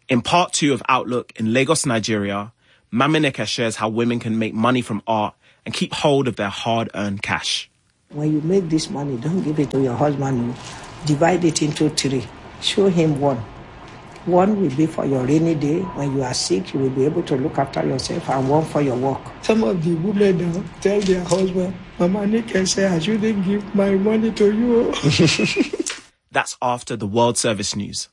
In part 2 of Outlook in Lagos, Nigeria, Mamineke shares how women can make money from art and keep hold of their hard-earned cash. When you make this money, don't give it to your husband. Divide it into 3. Show him 1. 1 will be for your rainy day. When you are sick, you will be able to look after yourself, and 1 for your work. Some of the women now tell their husband, Mama Nike say, I shouldn't give my money to you. That's after the World Service News.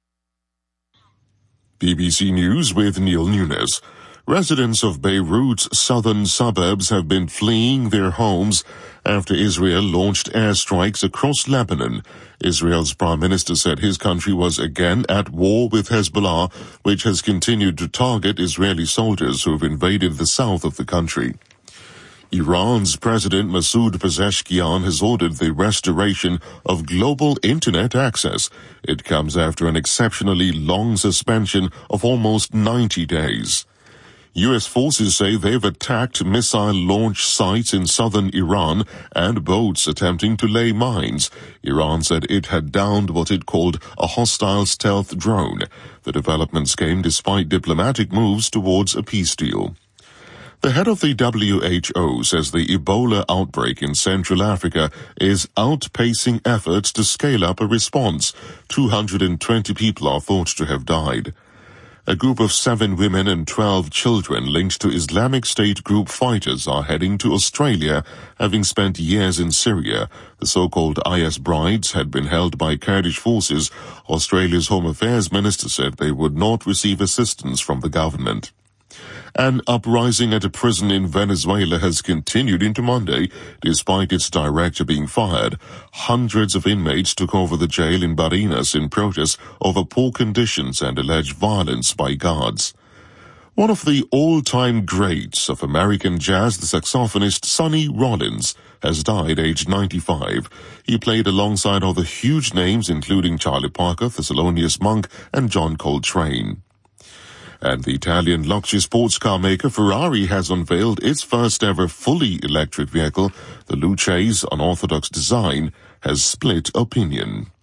BBC News with Neil Nunes. Residents of Beirut's southern suburbs have been fleeing their homes after Israel launched airstrikes across Lebanon. Israel's Prime Minister said his country was again at war with Hezbollah, which has continued to target Israeli soldiers who have invaded the south of the country. Iran's President Masoud Pezeshkian has ordered the restoration of global internet access. It comes after an exceptionally long suspension of almost 90 days. U.S. forces say they've attacked missile launch sites in southern Iran and boats attempting to lay mines. Iran said it had downed what it called a hostile stealth drone. The developments came despite diplomatic moves towards a peace deal. The head of the WHO says the Ebola outbreak in Central Africa is outpacing efforts to scale up a response. 220 people are thought to have died. A group of 7 women and 12 children linked to Islamic State group fighters are heading to Australia, having spent years in Syria. The so-called IS brides had been held by Kurdish forces. Australia's Home Affairs Minister said they would not receive assistance from the government. An uprising at a prison in Venezuela has continued into Monday, despite its director being fired. Hundreds of inmates took over the jail in Barinas in protest over poor conditions and alleged violence by guards. One of the all-time greats of American jazz, the saxophonist Sonny Rollins, has died aged 95. He played alongside other huge names including Charlie Parker, Thelonious Monk, and John Coltrane. And the Italian luxury sports car maker Ferrari has unveiled its first ever fully electric vehicle. The Luce's unorthodox design has split opinion.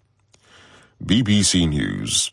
BBC News.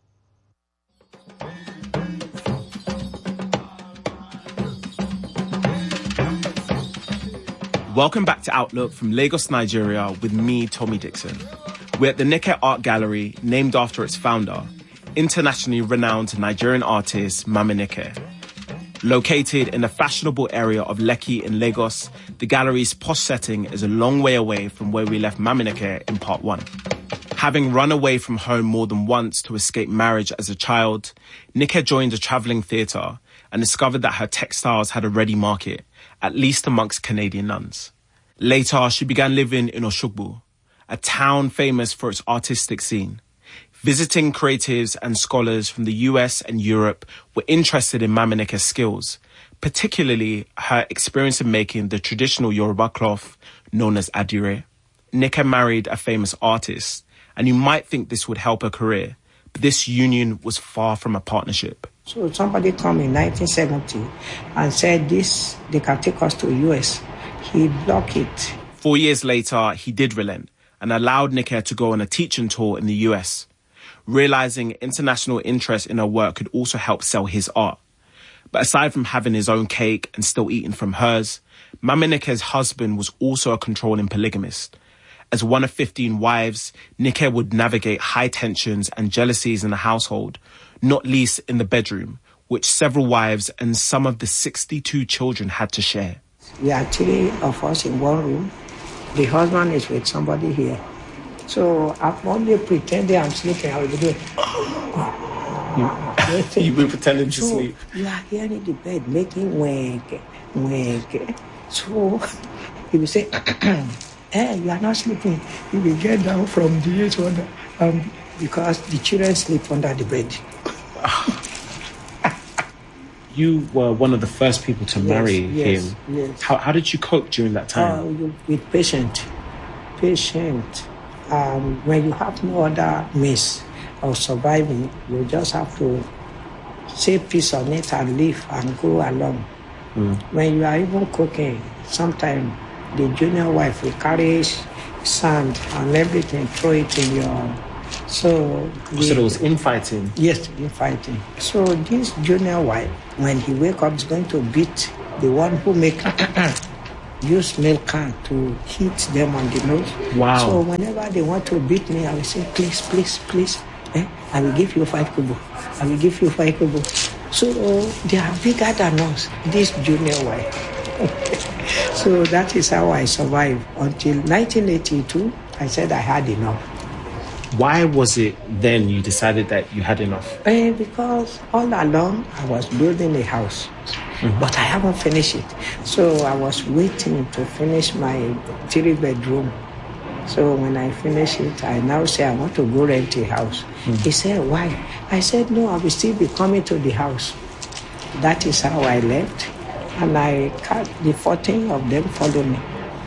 Welcome back to Outlook from Lagos, Nigeria with me, Tommy Dixon. We're at the Nike Art Gallery, named after its founder, internationally renowned Nigerian artist Mamineke. Located in the fashionable area of Lekki in Lagos, the gallery's posh setting is a long way away from where we left Mamineke in part 1. Having run away from home more than once to escape marriage as a child, Nike joined a travelling theatre and discovered that her textiles had a ready market, at least amongst Canadian nuns. Later, she began living in Oshogbo, a town famous for its artistic scene. Visiting creatives and scholars from the US and Europe were interested in Mamineke's skills, particularly her experience in making the traditional Yoruba cloth known as adire. Nike married a famous artist, and you might think this would help her career, but this union was far from a partnership. So somebody come in 1970 and said they can take us to US. He blocked it. 4 years later, he did relent and allowed Nike to go on a teaching tour in the US. Realizing international interest in her work could also help sell his art. But aside from having his own cake and still eating from hers, Mamineke's husband was also a controlling polygamist. As one of 15 wives, Nike would navigate high tensions and jealousies in the household, not least in the bedroom, which several wives and some of the 62 children had to share. We are 3 of us in one room. The husband is with somebody here. So I'm only pretending I'm sleeping. I will be doing. You've been pretending to sleep. You are hearing the bed making wank. So he will say, hey, you are not sleeping. You will get down from the edge because the children sleep under the bed. You were one of the first people to marry him. Yes. How did you cope during that time? With patience. When you have no other means of surviving, you just have to say peace on it and live and go along. When you are even cooking, sometimes the junior wife will carry sand and everything, throw it in your So So there was infighting. Yes, infighting. So this junior wife, when he wake up, is going to beat the one who make use milk can to hit them on the nose. Wow. So whenever they want to beat me, I will say, please, please, please, I will give you 5 kobo. I will give you 5 kobo. So they are bigger than us, this junior wife. So that is how I survived until 1982. I said I had enough. Why was it then you decided that you had enough? Because all along I was building a house, but I haven't finished it. So I was waiting to finish my 3-bedroom. So when I finish it, I now say I want to go rent a house. He said, why? I said, no, I will still be coming to the house. That is how I left. And I cut the 14 of them follow me.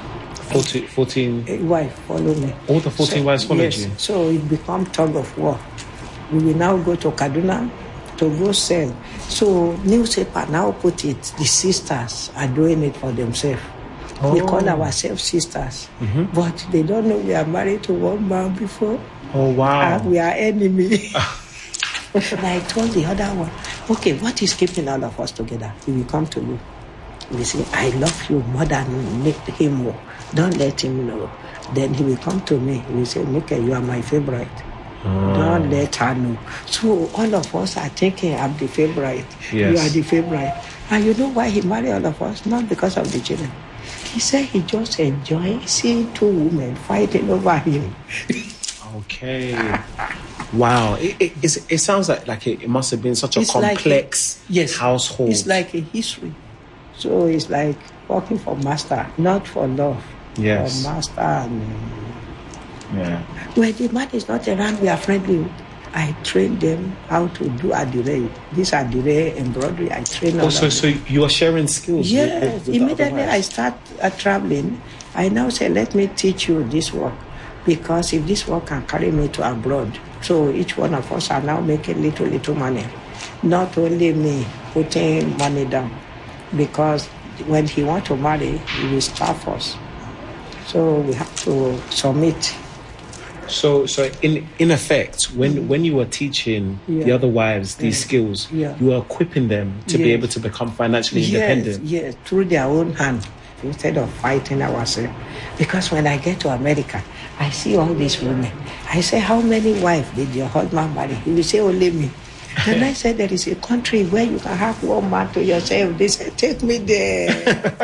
14 wife follow me. All the 14 wives followed you? So it become tug of war. We will now go to Kaduna to go sell. So newspaper now put it, the sisters are doing it for themselves. We call ourselves sisters. But they don't know we are married to one man before. Oh, wow. And we are enemies. And I told the other one, okay, what is keeping all of us together? He will come to you. He will say, I love you more than make him more. Don't let him know. Then he will come to me. He will say, Mike, you are my favorite. Don't let her know. So all of us are thinking I'm the favorite. Yes. You are the favorite. And you know why he married all of us? Not because of the children. He said he just enjoys seeing 2 women fighting over him. Okay. Wow. It sounds like it must have been such a complex household. It's like a history. So it's like working for master, not for love. Yes. For master and... Yeah. When the man is not around, we are friendly. I train them how to do adire. This adire embroidery, I train them. So you are sharing skills? Yes. With immediately I start traveling, I now say, let me teach you this work. Because if this work can carry me to abroad, so each one of us are now making little money. Not only me putting money down. Because when he wants to marry, he will starve us. So we have to submit. So in effect, when you were teaching the other wives these skills, you were equipping them to be able to become financially independent. Yes, through their own hand, instead of fighting ourselves. Because when I get to America, I see all these women. I say, how many wives did your husband marry? He will say, only me. Then I said, there is a country where you can have one man to yourself. They said, take me there.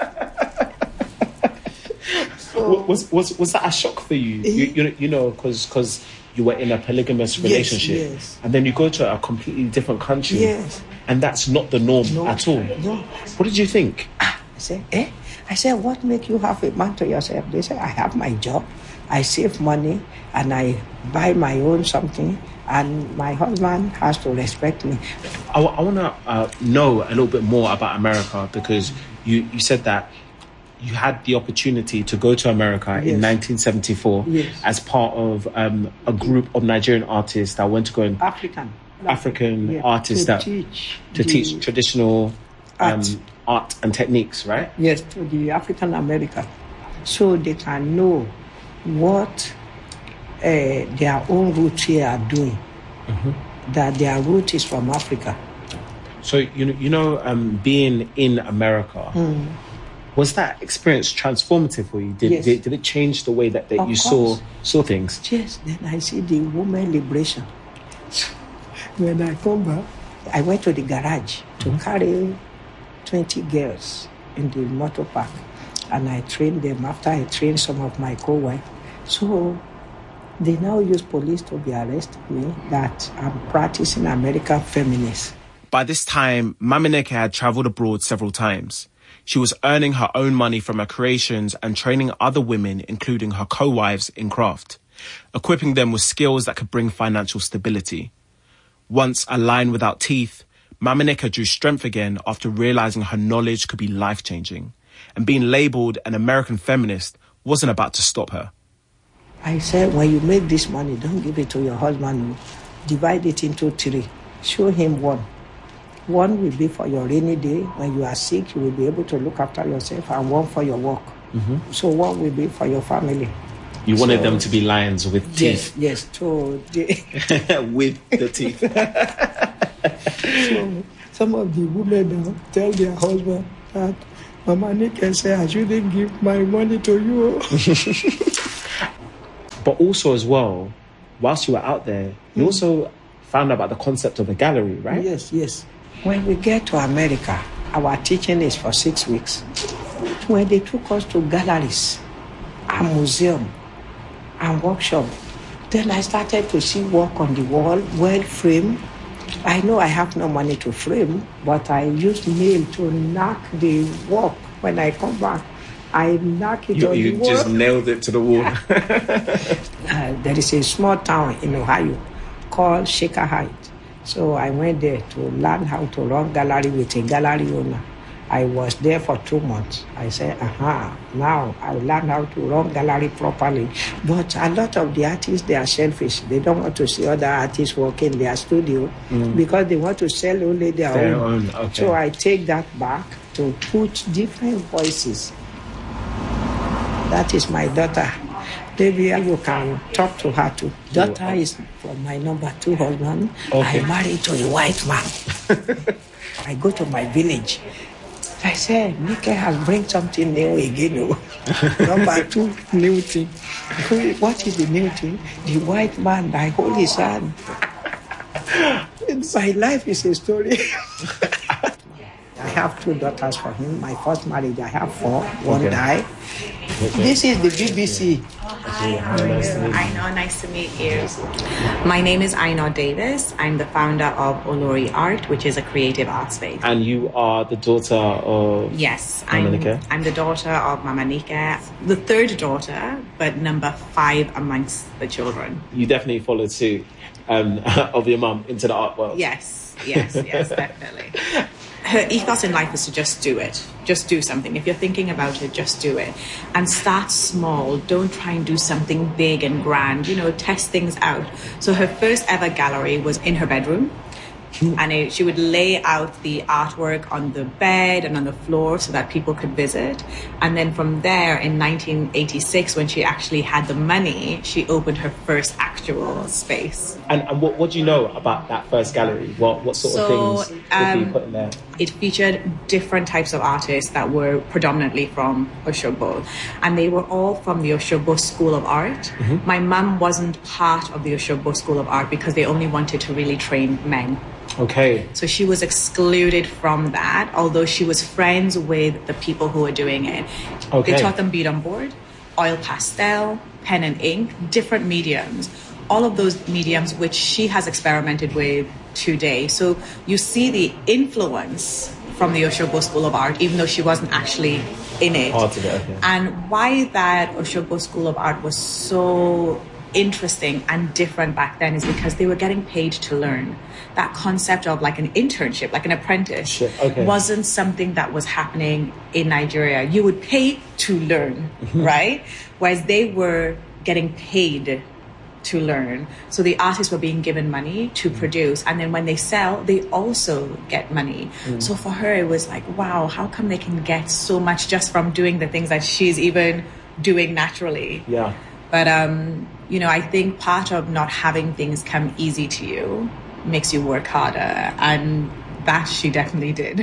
Was that a shock for you? You know, because you were in a polygamous relationship, yes. And then you go to a completely different country, yes. And that's not the norm at all. No. What did you think? I said, what make you have a man to yourself? They said, I have my job, I save money, and I buy my own something, and my husband has to respect me. I want to know a little bit more about America, because you said that you had the opportunity to go to America in 1974 as part of a group of Nigerian artists that went to go and African artists to teach traditional art and techniques, right? Yes, to the African American, so they can know what their own roots here are doing. That their root is from Africa. So you know, being in America. Was that experience transformative for you? Did it change the way that you saw things? Yes, then I see the women liberation. When I come back, I went to the garage to carry 20 girls in the motor park, and I trained them after I trained some of my co-wives. So they now use police to be arresting me that I'm practicing American feminist. By this time, Mamineke had traveled abroad several times. She was earning her own money from her creations and training other women, including her co-wives, in craft, equipping them with skills that could bring financial stability. Once a lion without teeth, Mamineke drew strength again after realizing her knowledge could be life-changing, and being labeled an American feminist wasn't about to stop her. I said, when you make this money, don't give it to your husband. Divide it into 3. Show him 1. 1 will be for your rainy day. When you are sick, you will be able to look after yourself, and 1 for your work. So 1 will be for your family. You wanted them to be lions with teeth. Yes. So with the teeth. So some of the women now tell their husband that Mama Nike said, I shouldn't give my money to you. But also as well, whilst you were out there, you also found out about the concept of a gallery, right? Yes. When we get to America, our teaching is for 6 weeks. When they took us to galleries and museum and workshop, then I started to see work on the wall, well framed. I know I have no money to frame, but I use nail to knock the work. When I come back, I knock it on the wall. You just nailed it to the wall. There is a small town in Ohio called Shaker Heights. So I went there to learn how to run gallery with a gallery owner. I was there for 2 months. I said, now I learned how to run gallery properly. But a lot of the artists, they are selfish. They don't want to see other artists work in their studio because they want to sell only their own. Okay. So I take that back to put different voices. That is my daughter. Maybe you can talk to her too. Daughter is from my number 2 husband. Okay. I married to a white man. I go to my village. I said, Nike has bring something new again. Number 2, new thing. What is the new thing? The white man, I hold his hand. My life is a story. I have 2 daughters for him. My first marriage, I have 4. One died. This is the BBC. Aino, nice to meet you. My name is Aino Davis. I'm the founder of Olori Art, which is a creative art space. And you are the daughter of I'm the daughter of Mama Nike, the 3rd daughter, but number 5 amongst the children. You definitely followed suit of your mum into the art world. Yes, definitely. Her ethos in life is to just do it. Just do something. If you're thinking about it, just do it. And start small. Don't try and do something big and grand. Test things out. So her first ever gallery was in her bedroom. And she would lay out the artwork on the bed and on the floor so that people could visit. And then from there, in 1986, when she actually had the money, she opened her first actual space. And what do you know about that first gallery? What sort of things did you put in there? It featured different types of artists that were predominantly from Osogbo. And they were all from the Osogbo School of Art. Mm-hmm. My mum wasn't part of the Osogbo School of Art because they only wanted to really train men. Okay. So she was excluded from that, although she was friends with the people who were doing it. Okay. They taught them bead on board, oil pastel, pen and ink, different mediums. All of those mediums which she has experimented with today. So you see the influence from the Osogbo School of Art, even though she wasn't actually in it. Part of it, okay. And why that Osogbo School of Art was so interesting and different back then is because they were getting paid to learn. That concept of like an internship, like an apprentice, wasn't something that was happening in Nigeria. You would pay to learn, right? Whereas they were getting paid to learn. So the artists were being given money to produce. And then when they sell, they also get money. So for her, it was like, wow, how come they can get so much just from doing the things that she's even doing naturally? Yeah. But, I think part of not having things come easy to you makes you work harder. And that she definitely did.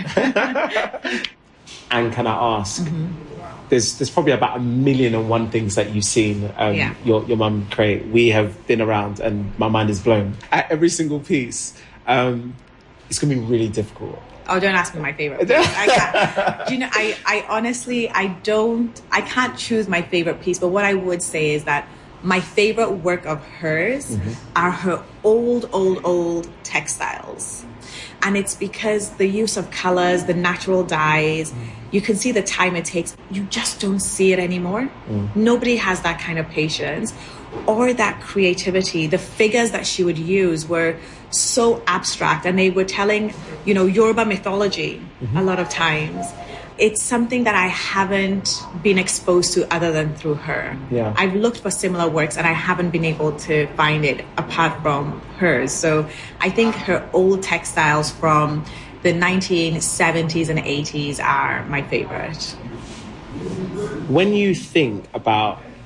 And can I ask, there's probably about 1,000,001 things that you've seen your mum create. We have been around and my mind is blown. At every single piece, it's going to be really difficult. Oh, don't ask me my favorite piece. I can't. I honestly, I can't choose my favorite piece, but what I would say is that my favorite work of hers are her old textiles. And it's because the use of colors, the natural dyes, you can see the time it takes. You just don't see it anymore. Nobody has that kind of patience or that creativity. The figures that she would use were so abstract, and they were telling, Yoruba mythology a lot of times. It's something that I haven't been exposed to other than through her. Yeah. I've looked for similar works and I haven't been able to find it apart from hers. So I think her old textiles from the 1970s and 80s are my favorite. When you think about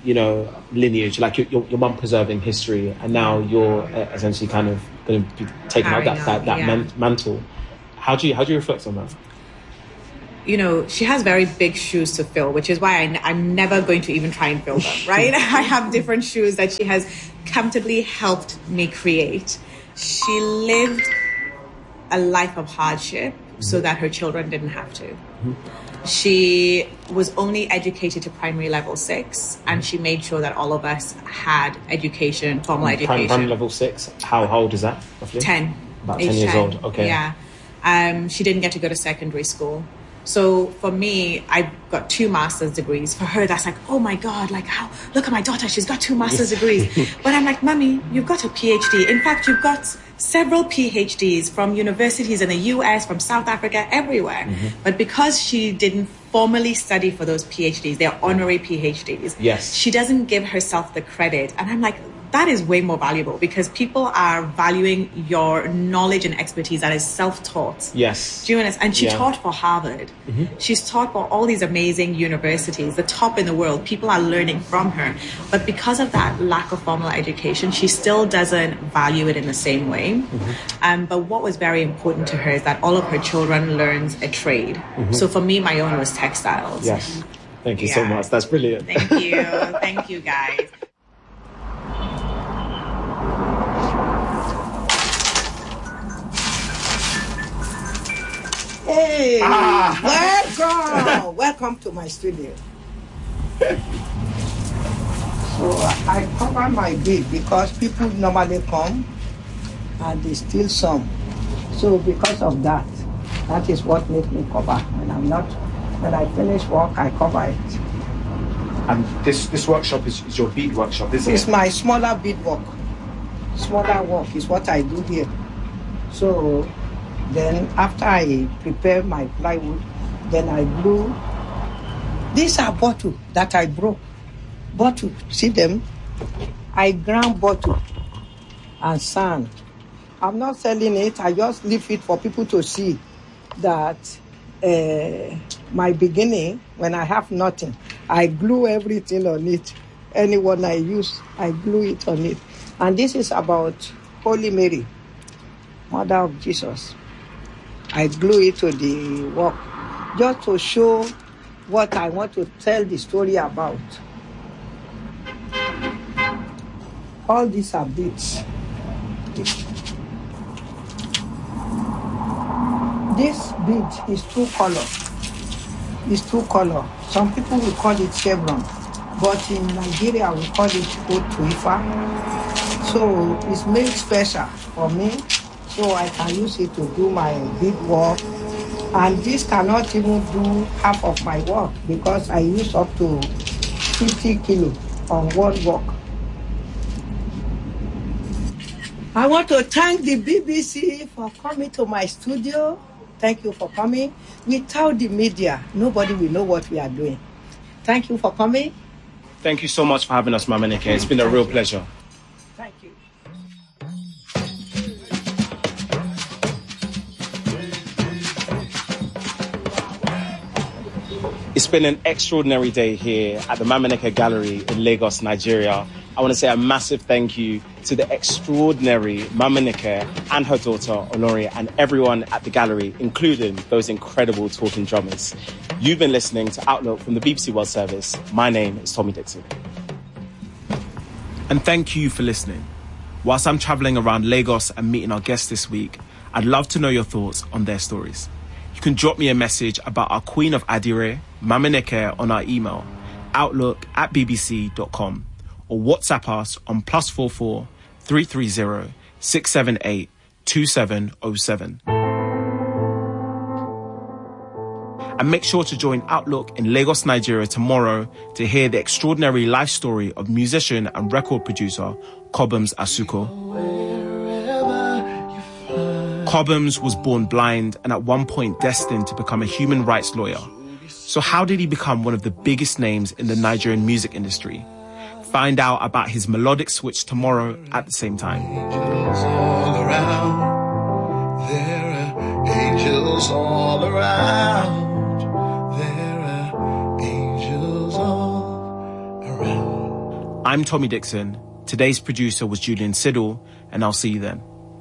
lineage, like your mum preserving history, and now you're essentially kind of going to be taking out that mantle. How do you reflect on that? She has very big shoes to fill, which is why I'm never going to even try and fill them, right? I have different shoes that she has comfortably helped me create. She lived a life of hardship so that her children didn't have to. Mm-hmm. She was only educated to primary level 6, and she made sure that all of us had education, formal education. Primary level 6, how old is that, roughly? 10. About 10 years old, okay. Yeah. She didn't get to go to secondary school. So for me, I got 2 master's degrees. For her, that's like, oh my God, like how, look at my daughter, she's got 2 master's degrees. But I'm like, Mommy, you've got a PhD. In fact, you've got several PhDs from universities in the US, from South Africa, everywhere. Mm-hmm. But because she didn't formally study for those PhDs, they're honorary PhDs. Yes. She doesn't give herself the credit. And I'm like, that is way more valuable, because people are valuing your knowledge and expertise that is self-taught. Yes. Do you understand? And she taught for Harvard. Mm-hmm. She's taught for all these amazing universities, the top in the world. People are learning from her. But because of that lack of formal education, she still doesn't value it in the same way. Mm-hmm. But what was very important to her is that all of her children learned a trade. Mm-hmm. So for me, my own was textiles. Yes. Thank you so much. That's brilliant. Thank you. Thank you, guys. Hey, welcome! Welcome to my studio. So I cover my bead because people normally come and they steal some. So because of that, that is what makes me cover. When I finish work, I cover it. And this workshop is your bead workshop, isn't it? It's my smaller bead work. Smaller work is what I do here. So then after I prepare my plywood, then I glue. These are bottles that I broke. Bottle, see them? I ground bottle and sand. I'm not selling it. I just leave it for people to see that my beginning, when I have nothing, I glue everything on it. Anyone I use, I glue it on it. And this is about Holy Mary, Mother of Jesus. I glue it to the work just to show what I want to tell the story about. All these are beads. This bead is 2 color. It's 2 color. Some people will call it chevron, but in Nigeria we call it Otuifa. So it's made special for me, so I can use it to do my bead work. And this cannot even do half of my work because I use up to 50 kilo on one work. I want to thank the BBC for coming to my studio. Thank you for coming. Without the media, nobody will know what we are doing. Thank you for coming. Thank you so much for having us, Mama Nike. It's been a real pleasure. Thank you. It's been an extraordinary day here at the Mama Nike Gallery in Lagos, Nigeria. I want to say a massive thank you to the extraordinary Mama Nike and her daughter, Olori, and everyone at the gallery, including those incredible talking drummers. You've been listening to Outlook from the BBC World Service. My name is Tommy Dixon. And thank you for listening. Whilst I'm travelling around Lagos and meeting our guests this week, I'd love to know your thoughts on their stories. You can drop me a message about our Queen of Adire, Mama Nike, on our email, outlook@bbc.com, or WhatsApp us on +44 330 678 2707. And make sure to join Outlook in Lagos, Nigeria tomorrow to hear the extraordinary life story of musician and record producer Cobhams Asuquo. Cobhams was born blind and at one point destined to become a human rights lawyer. So how did he become one of the biggest names in the Nigerian music industry? Find out about his melodic switch tomorrow at the same time. Angels all around. There are angels all around. There are angels all around. I'm Tommy Dixon. Today's producer was Julian Siddle, and I'll see you then.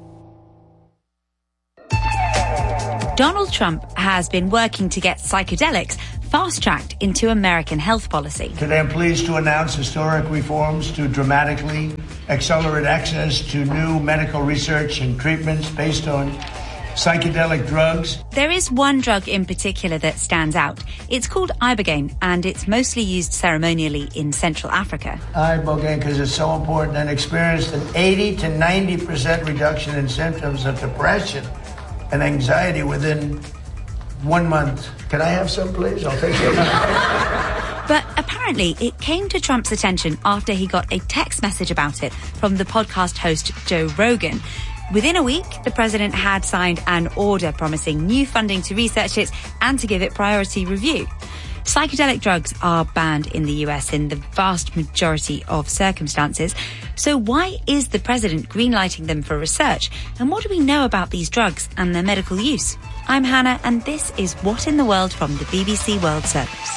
Donald Trump has been working to get psychedelics fast-tracked into American health policy. Today I'm pleased to announce historic reforms to dramatically accelerate access to new medical research and treatments based on psychedelic drugs. There is one drug in particular that stands out. It's called Ibogaine, and it's mostly used ceremonially in Central Africa. Ibogaine, because it's so important, and experienced an 80 to 90% reduction in symptoms of depression and anxiety within 1 month. Can I have some, please? I'll take it. But apparently it came to Trump's attention after he got a text message about it from the podcast host Joe Rogan. Within a week, the president had signed an order promising new funding to research it and to give it priority review. Psychedelic drugs are banned in the US in the vast majority of circumstances. So why is the president greenlighting them for research? And what do we know about these drugs and their medical use? I'm Hannah, and this is What in the World from the BBC World Service.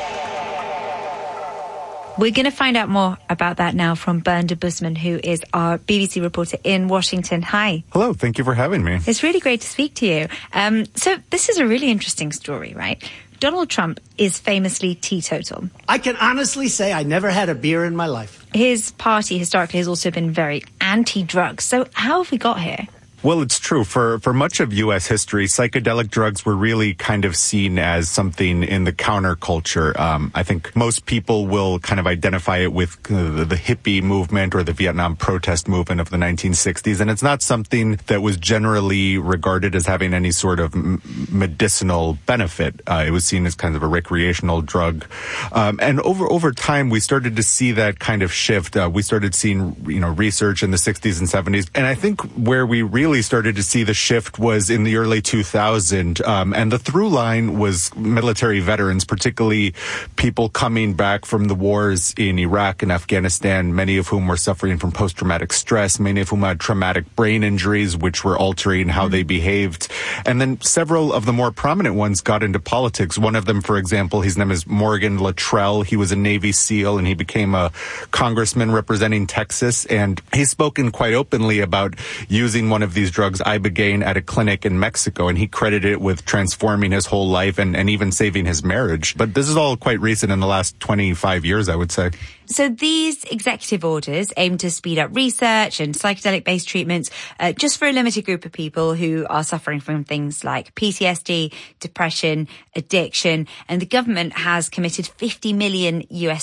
We're going to find out more about that now from Bernd de Busman, who is our BBC reporter in Washington. Hi. Hello. Thank you for having me. It's really great to speak to you. So this is a really interesting story, right? Donald Trump is famously teetotal. I can honestly say I never had a beer in my life. His party historically has also been very anti-drugs. So how have we got here? Well, it's true. For much of U.S. history, psychedelic drugs were really kind of seen as something in the counterculture. I think most people will kind of identify it with the hippie movement or the Vietnam protest movement of the 1960s. And it's not something that was generally regarded as having any sort of medicinal benefit. It was seen as kind of a recreational drug. And over time, we started to see that kind of shift. We started seeing, research in the 60s and 70s. And I think where we really started to see the shift was in the early 2000s, and the through line was military veterans, particularly people coming back from the wars in Iraq and Afghanistan, many of whom were suffering from post-traumatic stress, many of whom had traumatic brain injuries, which were altering how they behaved. And then several of the more prominent ones got into politics. One of them, for example, his name is Morgan Luttrell. He was a Navy SEAL, and he became a congressman representing Texas. And he's spoken quite openly about using one of these drugs, Ibogaine, at a clinic in Mexico, and he credited it with transforming his whole life and even saving his marriage. But this is all quite recent, in the last 25 years, I would say. So these executive orders aim to speed up research and psychedelic-based treatments just for a limited group of people who are suffering from things like PTSD, depression, addiction. And the government has committed $50 million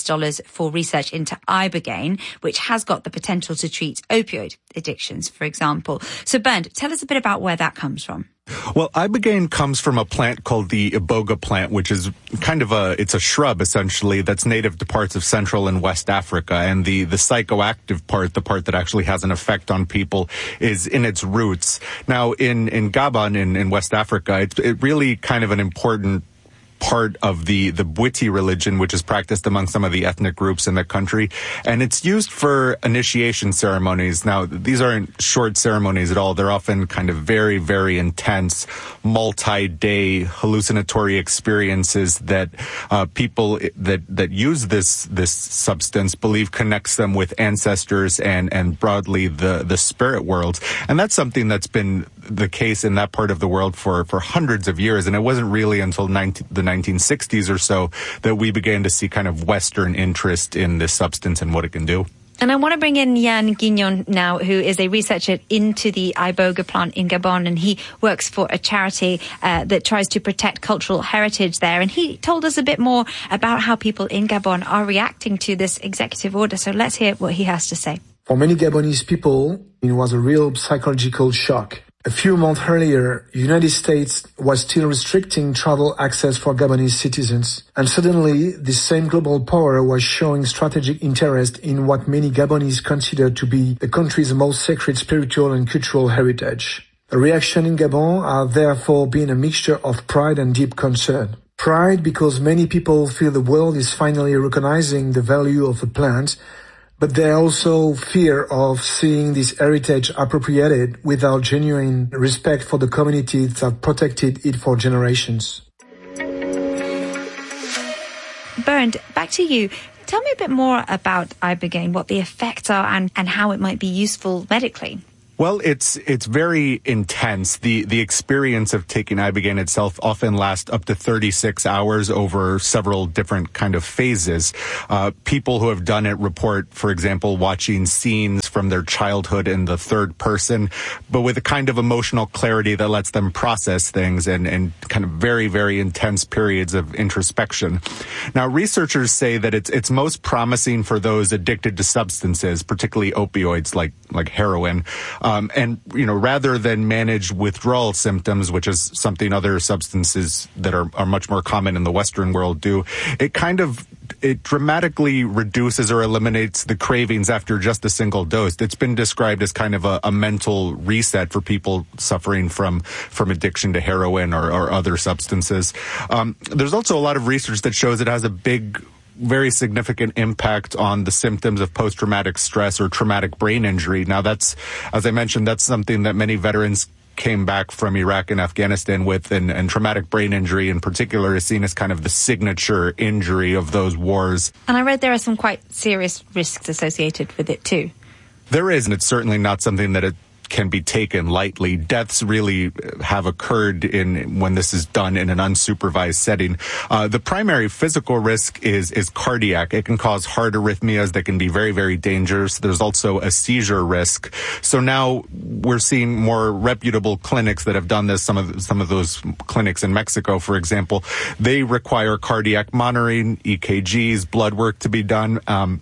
for research into Ibogaine, which has got the potential to treat opioid addictions, for example. So Bernd, tell us a bit about where that comes from. Well, Ibogaine comes from a plant called the iboga plant, which is kind of it's a shrub, essentially, that's native to parts of Central and West Africa. And the psychoactive part, the part that actually has an effect on people, is in its roots. Now, in Gabon, in West Africa, it's really kind of an important part of the Bwiti religion, which is practiced among some of the ethnic groups in the country. And it's used for initiation ceremonies. Now, these aren't short ceremonies at all. They're often kind of very, very intense, multi-day hallucinatory experiences that people that use this substance believe connects them with ancestors and broadly the spirit world. And that's something that's been the case in that part of the world for hundreds of years. And it wasn't really until the 1960s or so that we began to see kind of Western interest in this substance and what it can do. And I want to bring in Yann Guignon now, who is a researcher into the iboga plant in Gabon, and he works for a charity that tries to protect cultural heritage there. And he told us a bit more about how people in Gabon are reacting to this executive order. So let's hear what he has to say. For many Gabonese people, it was a real psychological shock. A few months earlier, the United States was still restricting travel access for Gabonese citizens. And suddenly, this same global power was showing strategic interest in what many Gabonese consider to be the country's most sacred spiritual and cultural heritage. The reaction in Gabon has therefore been a mixture of pride and deep concern. Pride because many people feel the world is finally recognizing the value of the plant, but they also fear of seeing this heritage appropriated without genuine respect for the communities that protected it for generations. Bernd, back to you. Tell me a bit more about Ibogaine, what the effects are and how it might be useful medically. Well, it's very intense. The experience of taking Ibogaine itself often lasts up to 36 hours over several different kind of phases. People who have done it report, for example, watching scenes from their childhood in the third person, but with a kind of emotional clarity that lets them process things and kind of very, very intense periods of introspection. Now, researchers say that it's most promising for those addicted to substances, particularly opioids like heroin. And, rather than manage withdrawal symptoms, which is something other substances that are much more common in the Western world do, it dramatically reduces or eliminates the cravings after just a single dose. It's been described as kind of a mental reset for people suffering from addiction to heroin or other substances. There's also a lot of research that shows it has a very significant impact on the symptoms of post-traumatic stress or traumatic brain injury. Now, that's, as I mentioned, that's something that many veterans came back from Iraq and Afghanistan with, and traumatic brain injury in particular is seen as kind of the signature injury of those wars. And I read there are some quite serious risks associated with it too. There is, and it's certainly not something that it can be taken lightly. Deaths really have occurred when this is done in an unsupervised setting. The primary physical risk is cardiac. It can cause heart arrhythmias that can be very, very dangerous. There's also a seizure risk. So now we're seeing more reputable clinics that have done this. Some of those clinics in Mexico, for example, they require cardiac monitoring, EKGs, blood work to be done.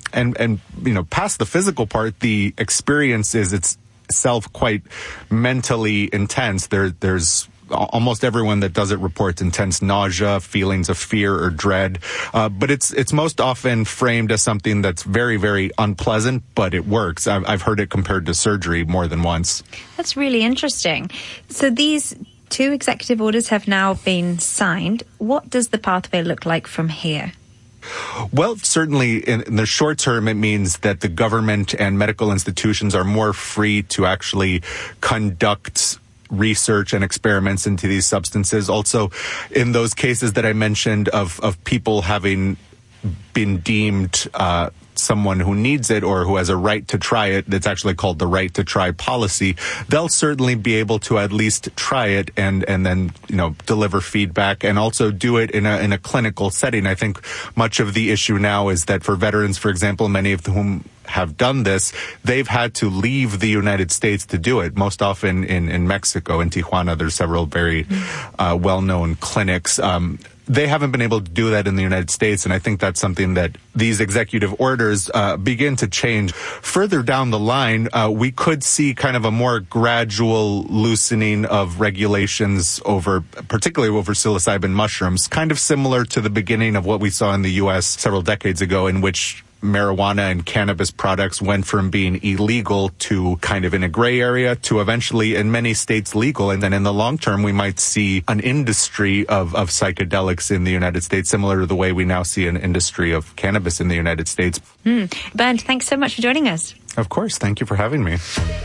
And past the physical part, the experience is itself quite mentally intense. There's almost everyone that does it reports intense nausea, feelings of fear or dread. But it's most often framed as something that's very, very unpleasant, but it works. I've heard it compared to surgery more than once. That's really interesting. So these 2 executive orders have now been signed. What does the pathway look like from here? Well, certainly in the short term, it means that the government and medical institutions are more free to actually conduct research and experiments into these substances. Also, in those cases that I mentioned of people having been deemed someone who needs it or who has a right to try it, that's actually called the right to try policy, they'll certainly be able to at least try it and then, deliver feedback and also do it in a clinical setting. I think much of the issue now is that for veterans, for example, many of whom have done this, they've had to leave the United States to do it. Most often in Mexico, in Tijuana, there's several very well-known clinics. They haven't been able to do that in the United States, and I think that's something that these executive orders begin to change. Further down the line, we could see kind of a more gradual loosening of regulations particularly over psilocybin mushrooms, kind of similar to the beginning of what we saw in the U.S. several decades ago, in which marijuana and cannabis products went from being illegal to kind of in a gray area to eventually in many states legal. And then in the long term, we might see an industry of psychedelics in the United States, similar to the way we now see an industry of cannabis in the United States. Bernd, thanks so much for joining us. Of course. Thank you for having me.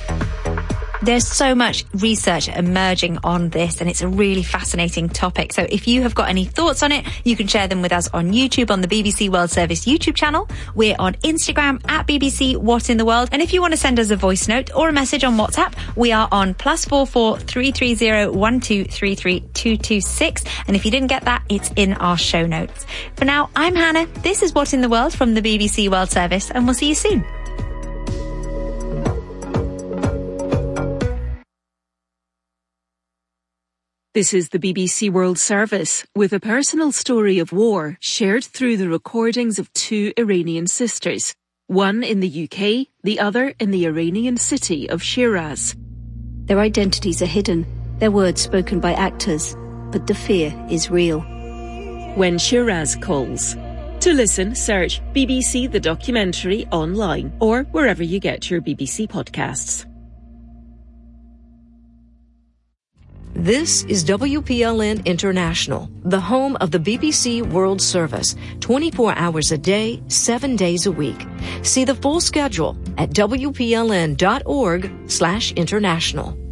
There's so much research emerging on this, and it's a really fascinating topic. So if you have got any thoughts on it, you can share them with us on YouTube, on the BBC World Service YouTube channel. We're on Instagram at BBC What in the World. And if you want to send us a voice note or a message on WhatsApp, we are on +44 330 1233 226. And if you didn't get that, it's in our show notes. For now, I'm Hannah. This is What in the World from the BBC World Service, and we'll see you soon. This is the BBC World Service, with a personal story of war shared through the recordings of 2 Iranian sisters, one in the UK, the other in the Iranian city of Shiraz. Their identities are hidden, their words spoken by actors, but the fear is real. When Shiraz Calls. To listen, search BBC The Documentary online or wherever you get your BBC podcasts. This is WPLN International, the home of the BBC World Service, 24 hours a day, 7 days a week. See the full schedule at wpln.org/international.